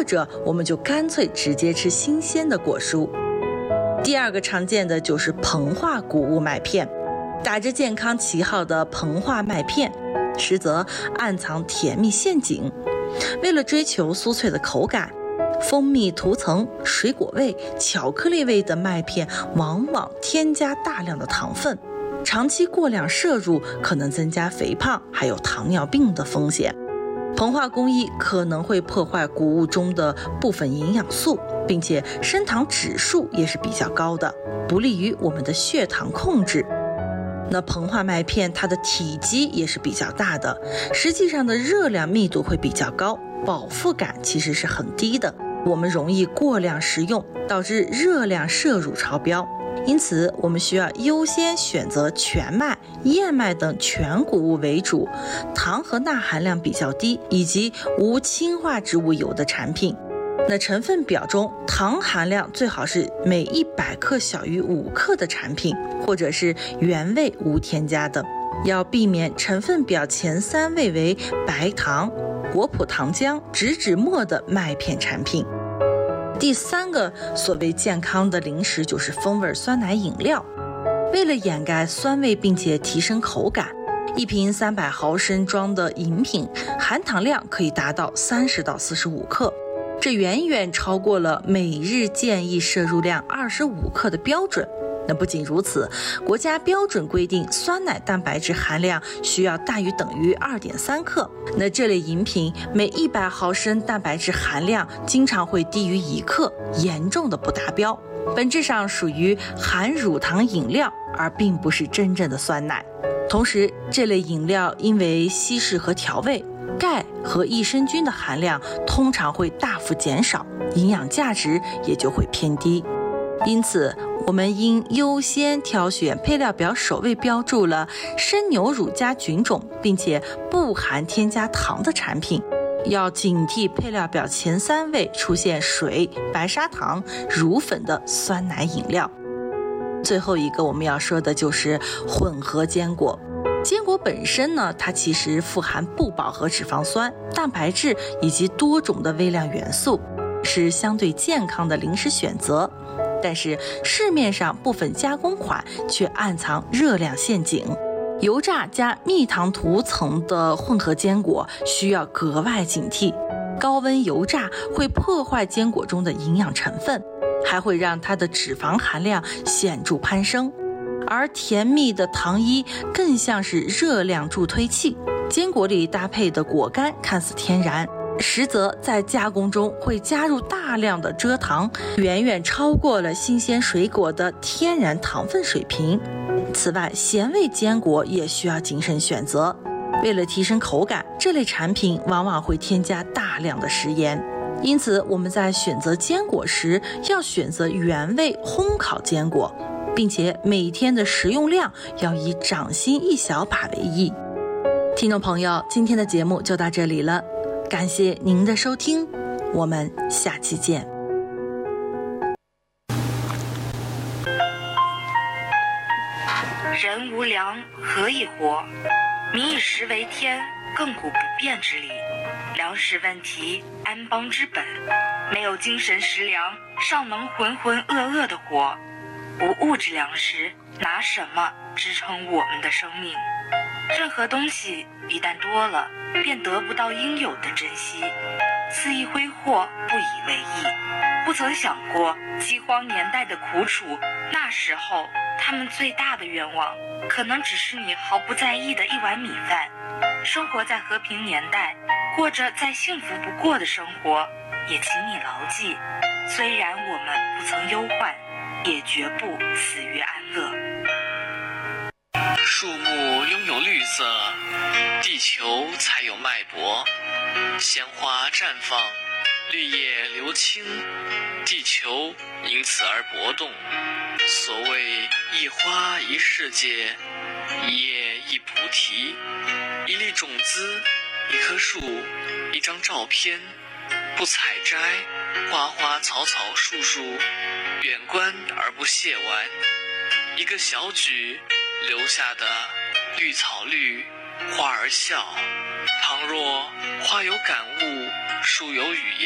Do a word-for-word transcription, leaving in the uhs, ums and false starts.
者我们就干脆直接吃新鲜的果蔬。第二个常见的就是膨化谷物麦片，打着健康旗号的膨化麦片，实则暗藏甜蜜陷阱。为了追求酥脆的口感，蜂蜜涂层、水果味、巧克力味的麦片往往添加大量的糖分，长期过量摄入可能增加肥胖还有糖尿病的风险。膨化工艺可能会破坏谷物中的部分营养素，并且升糖指数也是比较高的，不利于我们的血糖控制。那膨化麦片它的体积也是比较大的，实际上的热量密度会比较高，饱腹感其实是很低的，我们容易过量食用，导致热量摄入超标。因此我们需要优先选择全麦、燕麦等全谷物为主，糖和钠含量比较低，以及无氢化植物油的产品。那成分表中糖含量最好是每一百克小于五克的产品，或者是原味无添加的，要避免成分表前三位为白糖、果脯糖浆、植脂末的麦片产品。第三个所谓健康的零食就是风味酸奶饮料。为了掩盖酸味并且提升口感，一瓶三百毫升装的饮品含糖量可以达到三十到四十五克，这远远超过了每日建议摄入量二十五克的标准。那不仅如此，国家标准规定酸奶蛋白质含量需要大于等于 二点三克，那这类饮品每一百毫升蛋白质含量经常会低于一克，严重的不达标，本质上属于含乳糖饮料，而并不是真正的酸奶。同时，这类饮料因为稀释和调味，钙和益生菌的含量通常会大幅减少，营养价值也就会偏低。因此我们应优先挑选配料表首位标注了生牛乳加菌种并且不含添加糖的产品，要警惕配料表前三位出现水、白砂糖、乳粉的酸奶饮料。最后一个我们要说的就是混合坚果。坚果本身呢，它其实富含不饱和脂肪酸、蛋白质以及多种的微量元素，是相对健康的零食选择。但是市面上部分加工款却暗藏热量陷阱，油炸加蜜糖涂层的混合坚果需要格外警惕。高温油炸会破坏坚果中的营养成分，还会让它的脂肪含量显著攀升，而甜蜜的糖衣更像是热量助推器。坚果里搭配的果干看似天然，实则在加工中会加入大量的蔗糖，远远超过了新鲜水果的天然糖分水平。此外，咸味坚果也需要谨慎选择，为了提升口感，这类产品往往会添加大量的食盐。因此我们在选择坚果时要选择原味烘烤坚果，并且每天的食用量要以掌心一小把为宜。听众朋友，今天的节目就到这里了，感谢您的收听，我们下期见。 人无粮，何以活？民以食为天，亘古不变之理。粮食问题，安邦之本。没有精神食粮，尚能浑浑噩噩地活。无物质粮食，拿什么支撑我们的生命？任何东西一旦多了，便得不到应有的珍惜，肆意挥霍，不以为意。不曾想过饥荒年代的苦楚，那时候他们最大的愿望可能只是你毫不在意的一碗米饭。生活在和平年代，过着再幸福不过的生活，也请你牢记，虽然我们不曾忧患，也绝不死于安乐。 树木拥有绿色，地球才有脉搏。鲜花绽放，绿叶流青，地球因此而搏动。所谓一花一世界，一叶一菩提，一粒种子，一棵树，一张照片，不采摘，花花草草树树，远观而不亵玩。一个小举留下的绿草绿，花儿笑。倘若花有感悟，树有语言，